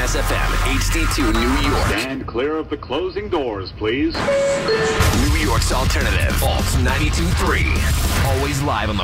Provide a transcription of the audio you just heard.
Kiss FM, HD2 New York. Stand clear of the closing doors, please. New York's alternative, Alt 92.3. Always live on the